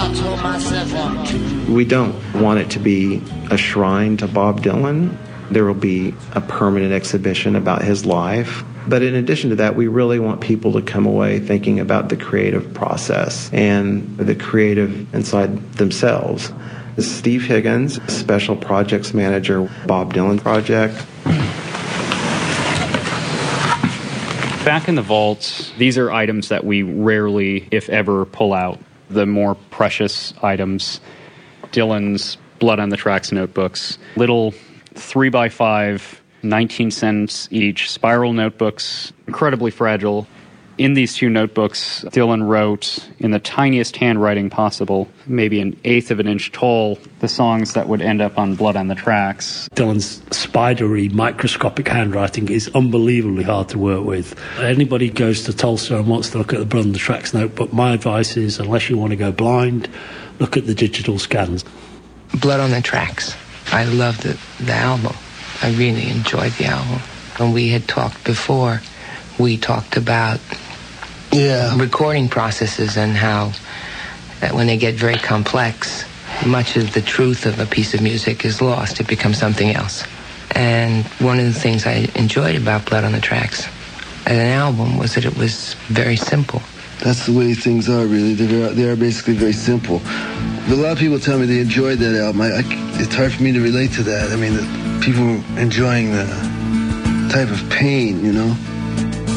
We don't want it to be a shrine to Bob Dylan. There will be a permanent exhibition about his life. But in addition to that, we really want people to come away thinking about the creative process and the creative inside themselves. Steve Higgins, Special Projects Manager, Bob Dylan Project. Back in the vault, these are items that we rarely, if ever, pull out. The more precious items, Dylan's Blood on the Tracks notebooks, little 3x5, 19 cents each, spiral notebooks, incredibly fragile. In these two notebooks, Dylan wrote in the tiniest handwriting possible, maybe an eighth of an inch tall, the songs that would end up on Blood on the Tracks. Dylan's spidery, microscopic handwriting is unbelievably hard to work with. Anybody goes to Tulsa and wants to look at the Blood on the Tracks notebook, my advice is, unless you want to go blind, look at the digital scans. Blood on the Tracks. I loved the album. I really enjoyed the album. When we had talked before, we talked about recording processes and how that when they get very complex, much of the truth of a piece of music is lost. It becomes something else. And one of the things I enjoyed about Blood on the Tracks as an album was that it was very simple. That's the way things are, really. They are basically very simple. But a lot of people tell me they enjoyed that album. It's hard for me to relate to that. I mean, people enjoying the type of pain, you know?